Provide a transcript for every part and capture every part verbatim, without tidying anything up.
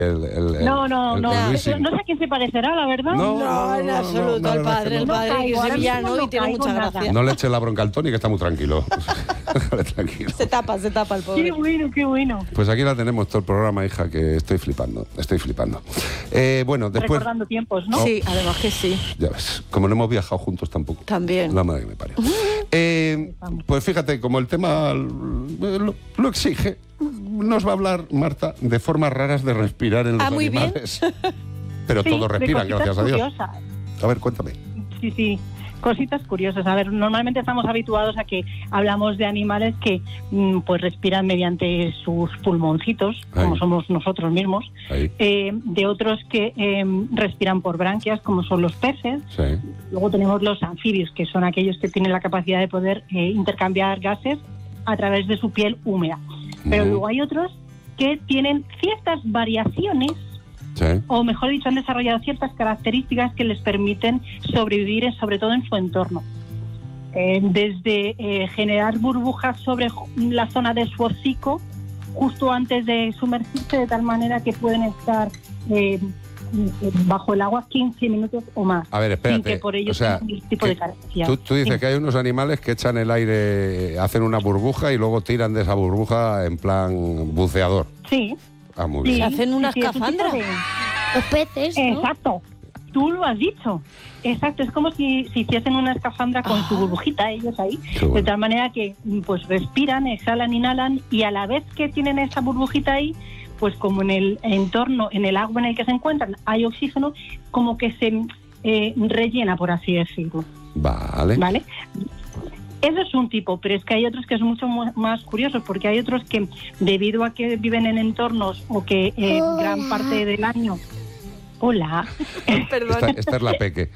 El, el, el, no, no, el, no, el no sé a quién se parecerá, la verdad. No, No, en no, no, absoluto, no, al no, padre, no, el no, padre que es ahora sevillano mismo no y tiene caigo mucha nada. gracia. No le eche la bronca al Tony, que está muy tranquilo. tranquilo. Se tapa, se tapa el pobre. Qué bueno, qué bueno. Pues aquí la tenemos todo el programa, hija, que estoy flipando, estoy flipando. Eh, bueno, después... Recordando tiempos, ¿no? Sí, además que sí. Ya ves, como no hemos viajado juntos tampoco. También. La madre que me parió. Eh, pues fíjate, como el tema lo, lo exige, nos va a hablar Marta de formas raras de respirar en los Ah, muy bien. animales. Pero Sí, todos de respiran, cositas gracias a Dios. curiosas. A ver, cuéntame. Sí, sí, cositas curiosas. A ver, normalmente estamos habituados a que hablamos de animales que mm, pues respiran mediante sus pulmoncitos, Ahí. como somos nosotros mismos, Ahí. eh, de otros que eh, respiran por branquias, como son los peces. Sí. Luego tenemos los anfibios, que son aquellos que tienen la capacidad de poder eh, intercambiar gases a través de su piel húmeda. Pero Ujú. luego hay otros que tienen ciertas variaciones, Sí. o mejor dicho, han desarrollado ciertas características que les permiten sobrevivir, en- sobre todo en su entorno. Eh, desde eh, generar burbujas sobre ju- la zona de su hocico justo antes de sumergirse, de tal manera que pueden estar eh, bajo el agua quince minutos o más, A ver, espérate. sin que por ello o sea, tengan ningún tipo que de carencia. Tú, tú dices Sí. que hay unos animales que echan el aire, hacen una burbuja y luego tiran de esa burbuja en plan buceador. Sí, Ah, muy sí, bien. Se hacen una sí, sí, es un tipo escafandra. de- Los peces, ¿no? Exacto, tú lo has dicho. Exacto, es como si, si hiciesen una escafandra con su Ah. burbujita, ellos ahí, Qué bueno. de tal manera que pues respiran, exhalan, inhalan, y a la vez que tienen esa burbujita ahí, pues como en el entorno, en el agua en el que se encuentran, hay oxígeno, como que se eh, rellena, por así decirlo, Vale. ¿vale? Eso es un tipo, pero es que hay otros que son mucho mu- más curiosos, porque hay otros que, debido a que viven en entornos o que eh, Hola. gran parte del año... Hola. Perdón. Esta, esta es la peque.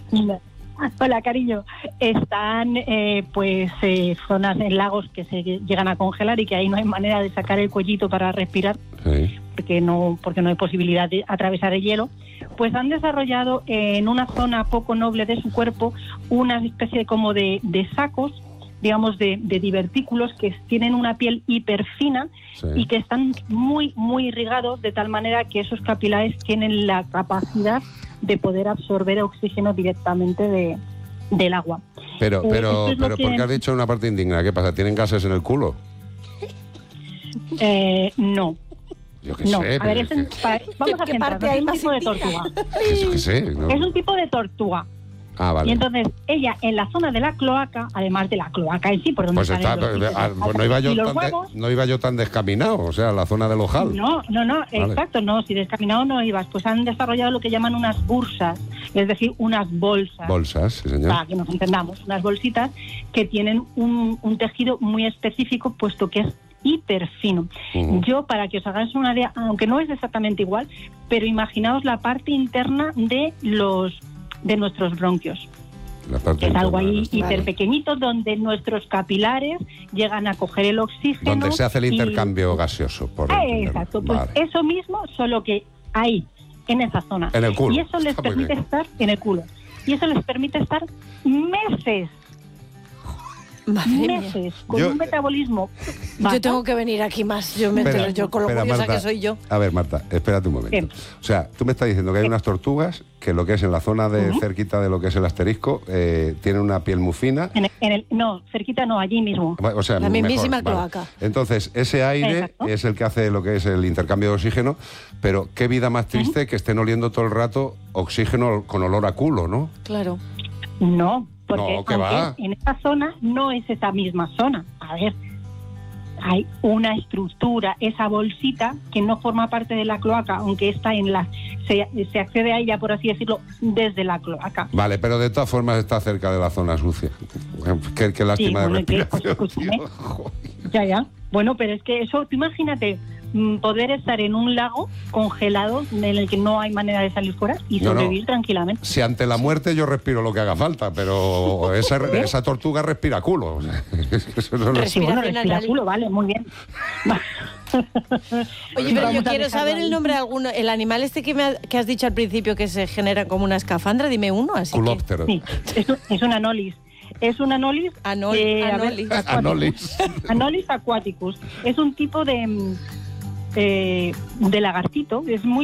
Hola, cariño. Están eh, pues eh, zonas en lagos que se llegan a congelar y que ahí no hay manera de sacar el cuellito para respirar, Sí. porque no porque no hay posibilidad de atravesar el hielo. Pues han desarrollado eh, en una zona poco noble de su cuerpo una especie de, como de, de sacos, digamos, de, de divertículos que tienen una piel hiperfina Sí. y que están muy, muy irrigados, de tal manera que esos capilares tienen la capacidad de poder absorber oxígeno directamente de, del agua. Pero, Eh, pero, esto es lo pero, que- ¿por qué has dicho una parte indigna? ¿Qué pasa? ¿Tienen gases en el culo? Eh, no, Yo qué no. sé. A ver, pero es es un- que- pa- vamos a ¿Qué centrarnos. parte hay Es un más tipo de indigna? tortuga. yo qué sé. ¿no? Es un tipo de tortuga. Ah, vale. Y entonces ella en la zona de la cloaca, además de la cloaca en sí, por donde Pues está, salen los ah, picos, pues no iba yo y los tan de- huevos, no iba yo tan descaminado, o sea, la zona del ojal. no, no, no, exacto, no, si descaminado no ibas, pues han desarrollado lo que llaman unas bursas, es decir, unas bolsas. Bolsas, sí, señor. Para que nos entendamos, unas bolsitas que tienen un, un tejido muy específico, puesto que es hiper fino. Ujú. Yo, para que os hagáis una idea, aunque no es exactamente igual, pero imaginaos la parte interna de los de nuestros bronquios. La parte Que es algo interna de ahí nuestro- hiper pequeñito, donde nuestros capilares llegan a coger el oxígeno. Donde se hace el y- intercambio gaseoso, por Ah, entenderlo. exacto, pues Vale. eso mismo, solo que ahí, en esa zona. En el culo. Y eso les Está muy permite bien. estar en el culo. Y eso les permite estar meses, Madre mía. meses, con Yo- un metabolismo. Yo bajo. tengo que venir aquí más. Yo me Espera, entero yo con lo espera, curiosa Marta. que soy yo. A ver, Marta, espérate un momento. Sí. O sea, tú me estás diciendo que hay unas tortugas que lo que es en la zona de Ujú. cerquita de lo que es el asterisco, eh, tienen una piel muy fina. En el, en el- no, cerquita no, allí mismo. O sea, La mejor, mismísima vale. cloaca. Entonces, ese aire Exacto. es el que hace lo que es el intercambio de oxígeno, pero qué vida más triste que estén oliendo todo el rato oxígeno con olor a culo, ¿no? Claro. No, porque No, ¿qué aunque va? en esa zona no es esa misma zona. A ver, hay una estructura, esa bolsita que no forma parte de la cloaca, aunque está en la, se, se accede a ella, por así decirlo, desde la cloaca. Vale, pero de todas formas está cerca de la zona sucia. Qué, qué lástima Sí, bueno, de que, respiración. pues, escúchame. tío. Joder. Ya, ya. Bueno, pero es que eso, tú imagínate mm, poder estar en un lago congelado en el que no hay manera de salir fuera y No, no. sobrevivir tranquilamente. Si ante la muerte yo respiro lo que haga falta, pero esa, esa tortuga respira culo. O sea, eso no lo- Sí, bueno, Respiración respira anal. culo, vale, muy bien. Oye, pero Vamos yo a quiero dejarlo saber ahí. el nombre de alguno. El animal este que, me ha- que has dicho al principio que se genera como una escafandra, dime uno, así que... Culóptero. Sí, es, un- es un anolis. Es un anolis. Anol- eh, a ver, anolis. acuático. Anolis. Anolis aquaticus. Es un tipo de, mm, eh, de lagartito. Es muy